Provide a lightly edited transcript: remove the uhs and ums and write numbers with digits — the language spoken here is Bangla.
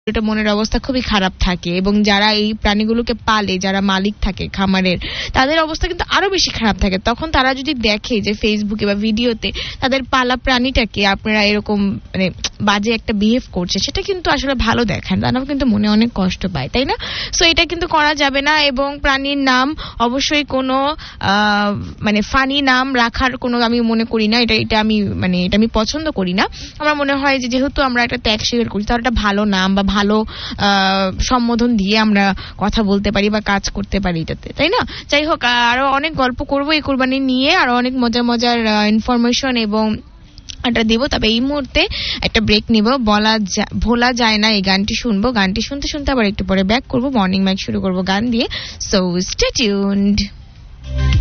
এটা মনের অবস্থা খুবই খারাপ থাকে, এবং যারা এই প্রাণীগুলোকে পালে, যারা মালিক থাকে খামারের, তাদের অবস্থা কিন্তু আরো বেশি খারাপ থাকে। তখন তারা যদি দেখে যে ফেসবুকে বা ভিডিওতে তাদের পালা প্রাণীটাকে আপনারা এরকম মানে বাজে একটা বিহেভ করছে, সেটা কিন্তু আসলে ভালো দেখান, তারাও কিন্তু মনে অনেক কষ্ট পায়, তাই না? সো এটা কিন্তু করা যাবে না। এবং প্রাণীর নাম অবশ্যই কোনো মানে ফানি নাম রাখার কোনো আমি মনে করি না, এটা আমি পছন্দ করি না। আমার মনে হয় যে যেহেতু আমরা একটা ত্যাগ স্বীকার করি, তাহলে একটা ভালো নাম বা ভালো সম্বোধন দিয়ে আমরা কথা বলতে পারি বা কাজ করতে পারি এটাতে, তাই না? যাই হোক, আরো অনেক গল্প করবো এই কোরবানি নিয়ে, আরো অনেক মজার ইনফরমেশন এবং এটা দিব। তবে এই মুহূর্তে একটা ব্রেক নিব, ভোলা যায় না এই গানটি শুনবো। গানটি শুনতে শুনতে আবার একটু পরে ব্যাক করবো, মর্নিং ম্যাক শুরু করবো গান দিয়ে। So stay tuned.